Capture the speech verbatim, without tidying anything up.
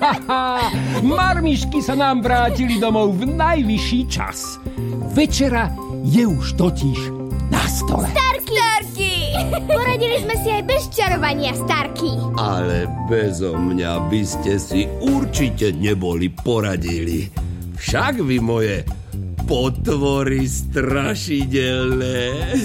Marmišky sa nám vrátili domov v najvyšší čas. Večera je už totiž na stole. Starky! Starky! Poradili sme si aj bez čarovania, Starky. Ale bezo mňa by ste si určite neboli poradili. Však vy moje potvory strašidelné.